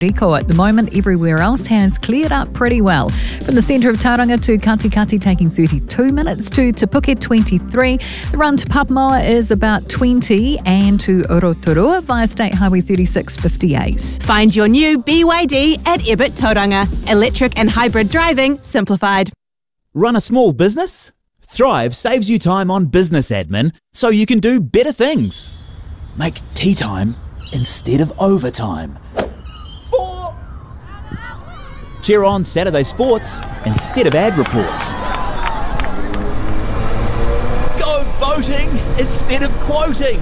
Riko at the moment. Everywhere else has cleared up pretty well. From the centre of Tauranga to Katikati taking 32 minutes, to Te Puke 23. The run to Papamoa is about 20, and to Rotorua via State Highway 36, 58. Find your new BYD at Ebert Tauranga. Electric and hybrid driving simplified. Run a small business? Thrive saves you time on business admin so you can do better things. Make tea time instead of overtime. Cheer on Saturday sports instead of ad reports. Go boating instead of quoting.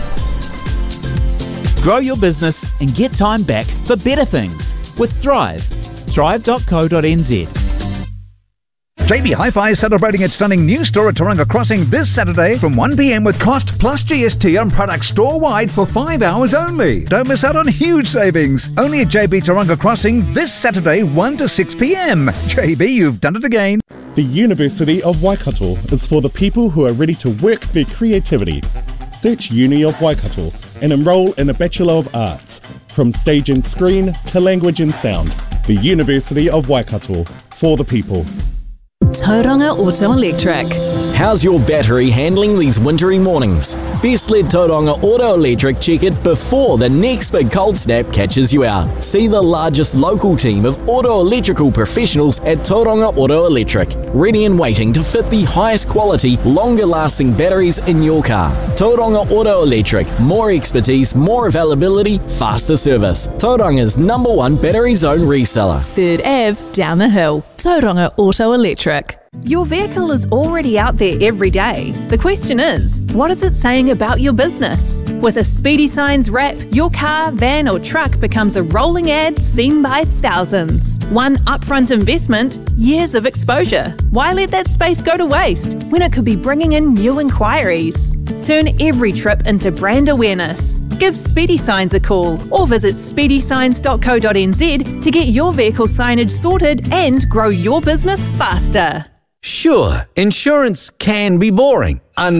Grow your business and get time back for better things with Thrive. Thrive.co.nz. JB Hi-Fi is celebrating its stunning new store at Tauranga Crossing this Saturday from 1 p.m. with cost plus GST on products store-wide for 5 hours only. Don't miss out on huge savings. Only at JB Tauranga Crossing this Saturday, 1 to 6 p.m. JB, you've done it again. The University of Waikato is for the people who are ready to work their creativity. Search Uni of Waikato and enrol in a Bachelor of Arts. From stage and screen to language and sound. The University of Waikato, for the people. Tauranga Auto Electric. How's your battery handling these wintry mornings? Best let Tauranga Auto Electric check it before the next big cold snap catches you out. See the largest local team of auto electrical professionals at Tauranga Auto Electric, ready and waiting to fit the highest quality, longer lasting batteries in your car. Tauranga Auto Electric, more expertise, more availability, faster service. Tauranga's #1 battery zone reseller. 3rd Ave, down the hill. Tauranga Auto Electric. Your vehicle is already out there every day. The question is, what is it saying about your business? With a Speedy Signs wrap, your car, van or truck becomes a rolling ad seen by thousands. One upfront investment, years of exposure. Why let that space go to waste when it could be bringing in new inquiries? Turn every trip into brand awareness. Give Speedy Signs a call or visit speedysigns.co.nz to get your vehicle signage sorted and grow your business faster. Sure, insurance can be boring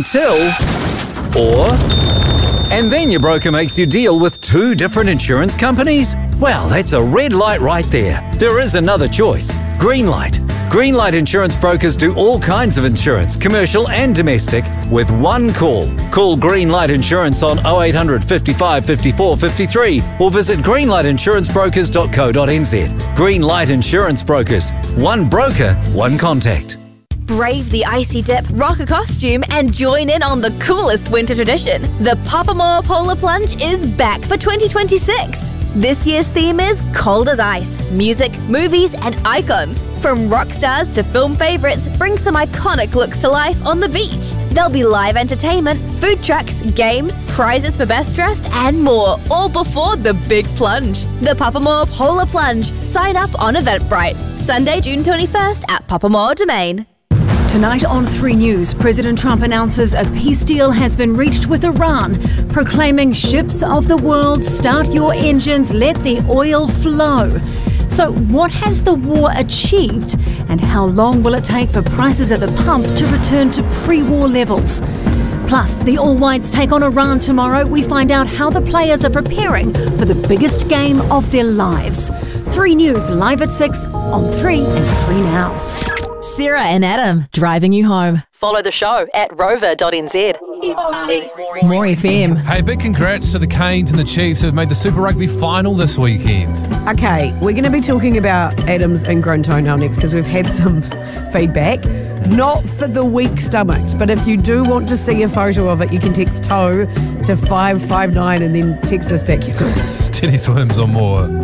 and then your broker makes you deal with 2 different insurance companies? Well, that's a red light right there. There is another choice. Greenlight. Greenlight Insurance Brokers do all kinds of insurance, commercial and domestic, with one call. Call Greenlight Insurance on 0800 55 54 53 or visit greenlightinsurancebrokers.co.nz. Greenlight Insurance Brokers. One broker, one contact. Brave the icy dip, rock a costume, and join in on the coolest winter tradition. The Papamoa Polar Plunge is back for 2026. This year's theme is cold as ice. Music, movies, and icons. From rock stars to film favourites, bring some iconic looks to life on the beach. There'll be live entertainment, food trucks, games, prizes for best dressed, and more, all before the big plunge. The Papamoa Polar Plunge. Sign up on Eventbrite. Sunday, June 21st at Papamoa Domain. Tonight on 3 News, President Trump announces a peace deal has been reached with Iran, proclaiming ships of the world, start your engines, let the oil flow. So what has the war achieved, and how long will it take for prices at the pump to return to pre-war levels? Plus, the All Whites take on Iran tomorrow. We find out how the players are preparing for the biggest game of their lives. 3 News live at 6 on 3 and 3 Now. Sarah and Adam, driving you home. Follow the show at rover.nz. More FM. Hey, big congrats to the Canes and the Chiefs who have made the Super Rugby final this weekend. Okay, we're going to be talking about Adams and grown toenail next because we've had some feedback. Not for the weak stomachs, but if you do want to see a photo of it, you can text toe to 559 and then text us back your thoughts. Tennis Swims or more.